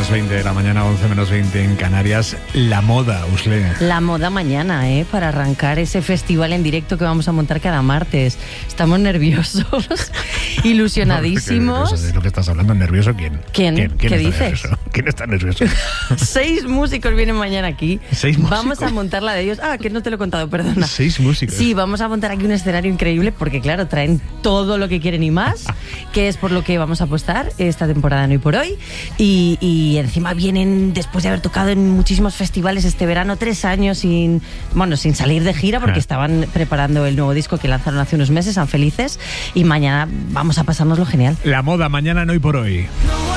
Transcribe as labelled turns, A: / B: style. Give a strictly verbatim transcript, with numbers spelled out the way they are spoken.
A: menos veinte de la mañana, once menos veinte en Canarias. La moda, Usle.
B: La moda mañana, ¿eh? Para arrancar ese festival en directo que vamos a montar cada martes. Estamos nerviosos, ilusionadísimos.
A: No, ¿de lo que estás hablando? ¿Nervioso quién?
B: ¿Quién?
A: ¿Quién, quién
B: ¿Qué
A: está
B: dices?
A: Nervioso? ¿Quién está nervioso?
B: Seis músicos vienen mañana aquí.
A: ¿Seis músicos?
B: Vamos a montar la de ellos. Ah, que no te lo he contado, perdona.
A: ¿Seis músicos?
B: Sí, vamos a montar aquí un escenario increíble porque, claro, traen todo lo que quieren y más, que es por lo que vamos a apostar esta temporada en Hoy por Hoy. Y, y encima vienen, después de haber tocado en muchísimos festivales este verano, tres años sin, bueno, sin salir de gira porque
A: Ah.
B: estaban preparando el nuevo disco que lanzaron hace unos meses, San Felices, y mañana vamos a pasárnoslo genial.
A: La moda mañana en Hoy por Hoy.